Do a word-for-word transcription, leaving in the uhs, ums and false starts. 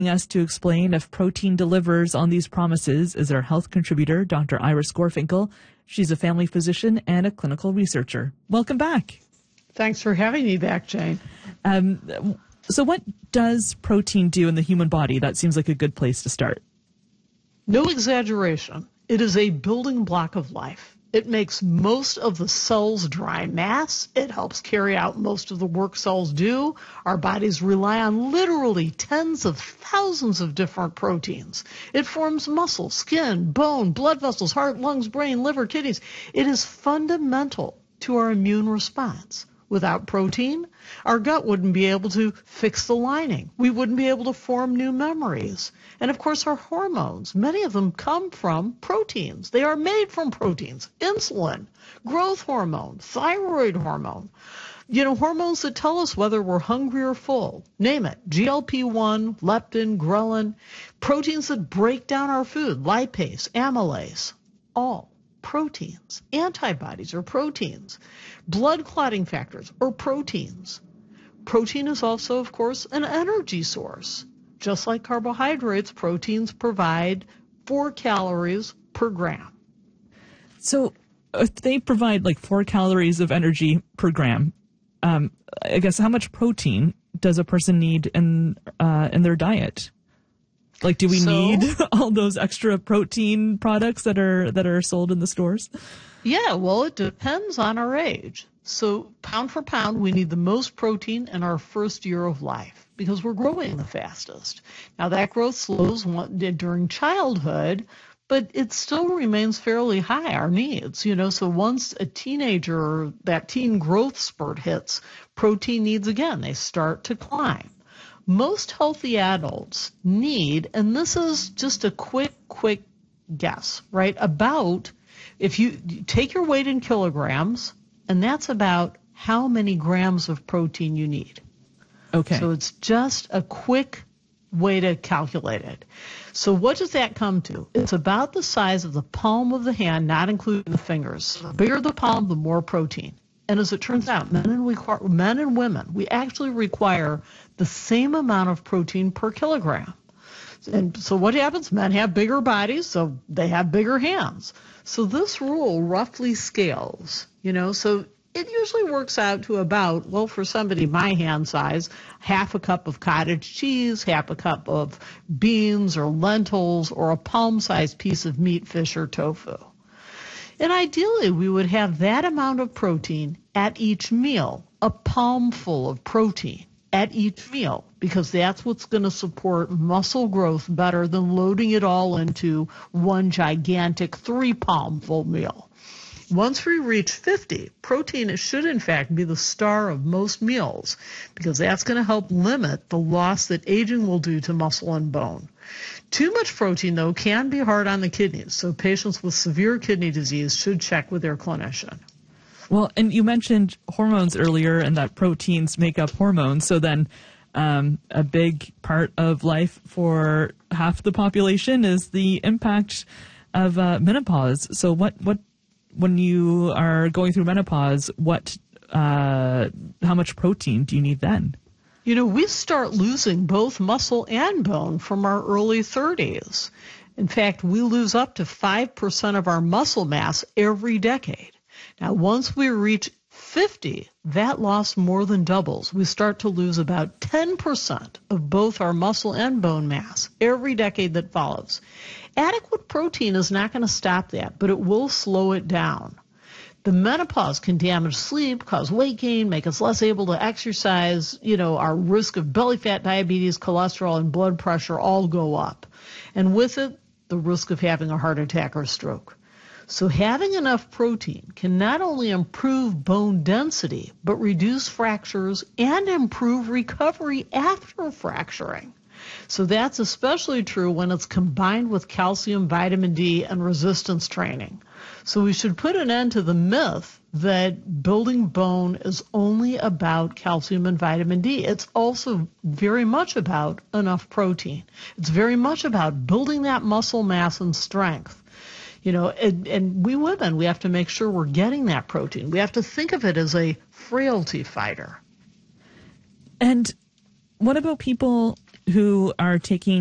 us to explain if protein delivers on these promises is our health contributor, Doctor Iris Gorfinkel. She's a family physician and a clinical researcher. Welcome back. Thanks for having me back, Jane. Um, so what does protein do in the human body? That seems like a good place to start. No exaggeration. It is a building block of life. It makes most of the cells dry mass. It helps carry out most of the work cells do. Our bodies rely on literally tens of thousands of different proteins. It forms muscle, skin, bone, blood vessels, heart, lungs, brain, liver, kidneys. It is fundamental to our immune response. Without protein, our gut wouldn't be able to fix the lining. We wouldn't be able to form new memories. And of course, our hormones, many of them come from proteins. They are made from proteins. Insulin, growth hormone, thyroid hormone. You know, hormones that tell us whether we're hungry or full. Name it. G L P one, leptin, ghrelin. Proteins that break down our food. Lipase, amylase. All proteins. Antibodies are proteins. Blood clotting factors are proteins. Protein is also, of course, an energy source. Just like carbohydrates, proteins provide four calories per gram. So if they provide like four calories of energy per gram, um, I guess how much protein does a person need in uh, in their diet? Like, do we so, need all those extra protein products that are that are sold in the stores? Yeah, well, it depends on our age. So pound for pound, we need the most protein in our first year of life because we're growing the fastest. Now, that growth slows during childhood, but it still remains fairly high, our needs. You know, so once a teenager, that teen growth spurt hits, protein needs again, they start to climb. Most healthy adults need, and this is just a quick, quick guess, right? About, if you take your weight in kilograms, and that's about how many grams of protein you need. Okay. So it's just a quick way to calculate it. So what does that come to? It's about the size of the palm of the hand, not including the fingers. The bigger the palm, the more protein. And as it turns out, men and, we, men and women, we actually require the same amount of protein per kilogram. And so what happens? Men have bigger bodies, so they have bigger hands. So this rule roughly scales, you know, so it usually works out to about, well, for somebody my hand size, half a cup of cottage cheese, half a cup of beans or lentils, or a palm-sized piece of meat, fish, or tofu. And ideally, we would have that amount of protein at each meal, a palmful of protein at each meal, because that's what's going to support muscle growth better than loading it all into one gigantic three-palmful meal. Once we reach fifty, protein should in fact be the star of most meals, because that's going to help limit the loss that aging will do to muscle and bone. Too much protein, though, can be hard on the kidneys, so patients with severe kidney disease should check with their clinician. Well, and you mentioned hormones earlier and that proteins make up hormones. So then um, a big part of life for half the population is the impact of uh, menopause. So what, what, when you are going through menopause, what, uh, how much protein do you need then? You know, we start losing both muscle and bone from our early thirties. In fact, we lose up to five percent of our muscle mass every decade. Now, once we reach fifty, that loss more than doubles. We start to lose about ten percent of both our muscle and bone mass every decade that follows. Adequate protein is not going to stop that, but it will slow it down. The menopause can damage sleep, cause weight gain, make us less able to exercise. You know, our risk of belly fat, diabetes, cholesterol, and blood pressure all go up. And with it, the risk of having a heart attack or stroke. So having enough protein can not only improve bone density, but reduce fractures and improve recovery after fracturing. So that's especially true when it's combined with calcium, vitamin D, and resistance training. So we should put an end to the myth that building bone is only about calcium and vitamin D. It's also very much about enough protein. It's very much about building that muscle mass and strength. You know, and, and we women, we have to make sure we're getting that protein. We have to think of it as a frailty fighter. And what about people who are taking